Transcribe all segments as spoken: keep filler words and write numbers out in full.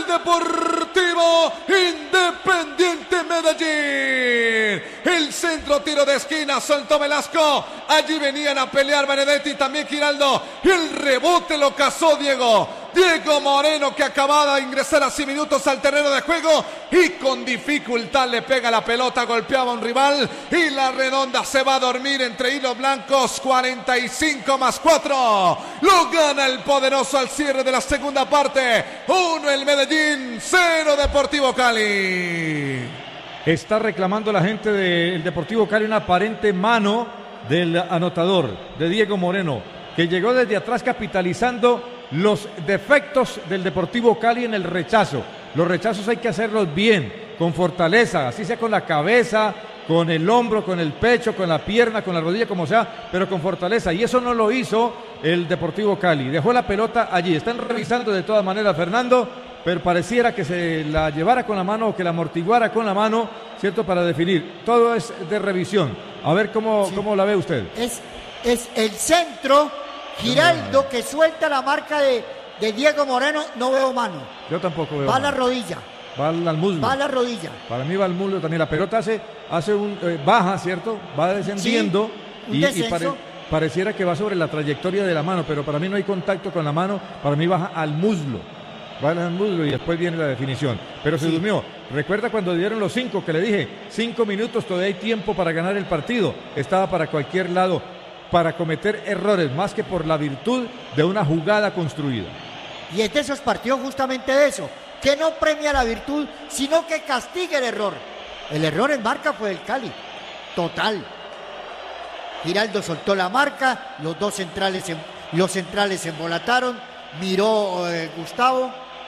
del Deportivo Independiente Medellín. El centro, tiro de esquina, soltó Velasco. Allí venían a pelear Benedetti y también Giraldo. Y el rebote lo cazó Diego. Diego Moreno, que acababa de ingresar hace minutos al terreno de juego y con dificultad le pega la pelota, golpeaba a un rival y la redonda se va a dormir entre hilos blancos. Cuarenta y cinco más cuatro. Lo gana el poderoso al cierre de la segunda parte. Uno el Medellín, cero Deportivo Cali. Está reclamando la gente del Deportivo Cali una aparente mano del anotador, de Diego Moreno, que llegó desde atrás capitalizando los defectos del Deportivo Cali en el rechazo. Los rechazos hay que hacerlos bien, con fortaleza, así sea con la cabeza, con el hombro, con el pecho, con la pierna, con la rodilla, como sea, pero con fortaleza. Y eso no lo hizo el Deportivo Cali. Dejó la pelota allí. Están revisando de todas maneras, Fernando, pero pareciera que se la llevara con la mano o que la amortiguara con la mano, ¿cierto? Para definir. Todo es de revisión. A ver cómo, sí. cómo la ve usted. Es, es el centro. Giraldo que suelta la marca de, de Diego Moreno, no veo mano. Yo tampoco veo Va a mano. la rodilla. Va al, al muslo. Va a la rodilla. Para mí va al muslo también. La pelota hace, hace un eh, baja, ¿cierto? Va descendiendo sí, y, y pare, pareciera que va sobre la trayectoria de la mano, pero para mí no hay contacto con la mano, para mí baja al muslo. Va al muslo y después viene la definición. Pero se sí. durmió. Recuerda cuando dieron los cinco, que le dije, cinco minutos, todavía hay tiempo para ganar el partido. Estaba para cualquier lado, para cometer errores, más que por la virtud de una jugada construida. Y es de esos partidos justamente de eso, que no premia la virtud, sino que castiga el error. El error en marca fue del Cali, total. Giraldo soltó la marca, los dos centrales, los centrales se embolataron, miró eh, Gustavo.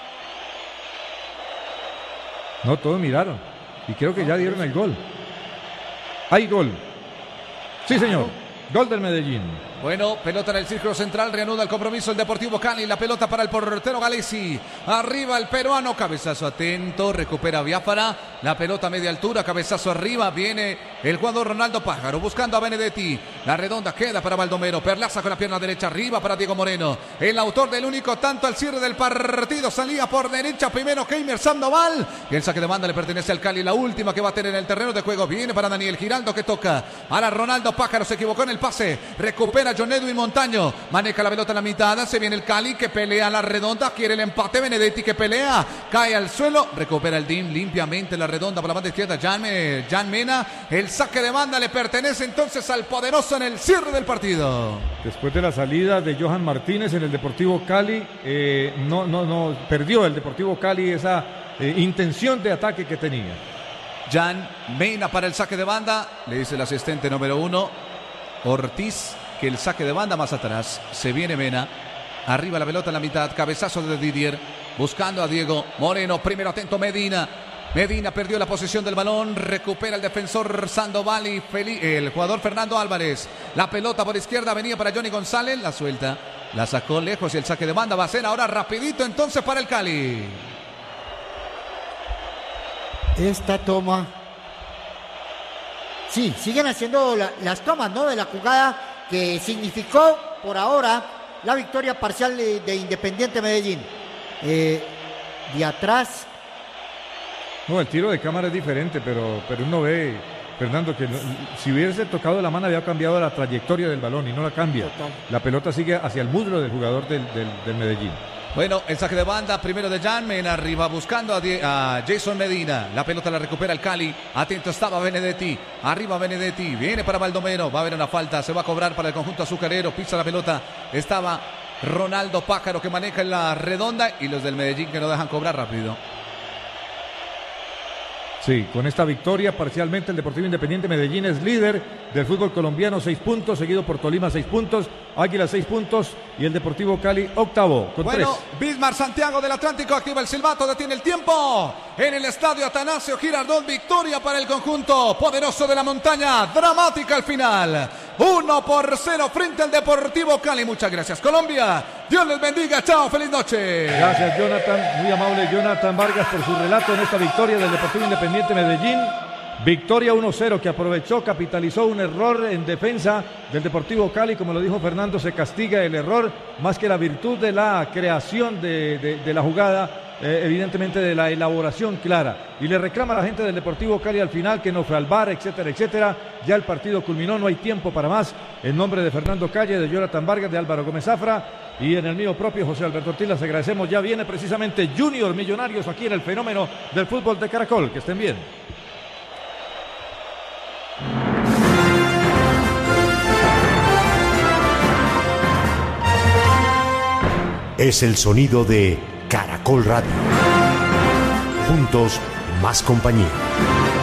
No, todos miraron, y creo que ya dieron el gol. Hay gol. Sí, señor. Gol del Medellín. Bueno, pelota en el círculo central, reanuda el compromiso el Deportivo Cali, la pelota para el portero Galesi, arriba el peruano, cabezazo atento, recupera Biafara, la pelota a media altura, cabezazo arriba, viene el jugador Ronaldo Pájaro, buscando a Benedetti, la redonda queda para Baldomero, Perlaza con la pierna derecha arriba para Diego Moreno, el autor del único tanto al cierre del partido, salía por derecha primero Keimer Sandoval, y el saque de banda le pertenece al Cali, la última que va a tener en el terreno de juego, viene para Daniel Giraldo que toca, ahora Ronaldo Pájaro se equivocó en el pase, recupera John Edwin Montaño, maneja la pelota en la mitad, se viene el Cali que pelea a la redonda, quiere el empate, Benedetti que pelea, cae al suelo, recupera el D I M limpiamente la redonda por la banda izquierda, Jan, Jan Mena, el saque de banda le pertenece entonces al poderoso en el cierre del partido. Después de la salida de Johan Martínez en el Deportivo Cali, eh, no, no, no, perdió el Deportivo Cali esa eh, intención de ataque que tenía. Jan Mena para el saque de banda, le dice el asistente número uno, Ortiz, que el saque de banda más atrás, se viene Mena, arriba la pelota en la mitad, cabezazo de Didier, buscando a Diego Moreno, primero atento Medina, Medina perdió la posesión del balón, recupera el defensor Sandoval y el jugador Fernando Álvarez, la pelota por izquierda venía para Johnny González, la suelta, la sacó lejos y el saque de banda va a ser ahora rapidito entonces para el Cali. Esta toma, sí, siguen haciendo la, las tomas, ¿no? De la jugada que significó por ahora la victoria parcial de, de Independiente Medellín. Eh, de atrás. No, el tiro de cámara es diferente, pero, pero uno ve, Fernando, que no, si hubiese tocado la mano había cambiado la trayectoria del balón y no la cambia. Total. La pelota sigue hacia el muslo del jugador del, del, del Medellín. Bueno, el saque de banda, primero de Jan Mena, arriba buscando a, a Jason Medina. La pelota la recupera el Cali. Atento estaba Benedetti. Arriba Benedetti. Viene para Baldomero. Va a haber una falta. Se va a cobrar para el conjunto azucarero. Pisa la pelota. Estaba Ronaldo Pájaro que maneja en la redonda. Y los del Medellín que no dejan cobrar rápido. Sí, con esta victoria parcialmente el Deportivo Independiente Medellín es líder del fútbol colombiano, seis puntos, seguido por Tolima, seis puntos, Águila, seis puntos y el Deportivo Cali, octavo, con bueno, tres. Bismar Santiago del Atlántico activa el silbato, detiene el tiempo en el estadio Atanasio Girardot, victoria para el conjunto poderoso de la montaña, dramática al final, uno por cero frente al Deportivo Cali. Muchas gracias Colombia, Dios les bendiga, chao, feliz noche. Gracias Jonathan, muy amable Jonathan Vargas por su relato en esta victoria del Deportivo Independiente Medellín, victoria uno cero que aprovechó, capitalizó un error en defensa del Deportivo Cali, como lo dijo Fernando, se castiga el error más que la virtud de la creación de, de, de la jugada eh, evidentemente de la elaboración clara. Y le reclama a la gente del Deportivo Cali al final que no fue al V A R, etcétera, etcétera. Ya el partido culminó, no hay tiempo para más. En nombre de Fernando Calle, de Jonathan Vargas, de Álvaro Gómez Zafra y en el mío propio, José Alberto Ortiz, les agradecemos. Ya viene precisamente Junior Millonarios aquí en el fenómeno del fútbol de Caracol. Que estén bien. Es el sonido de Caracol Radio. Juntos, más compañía.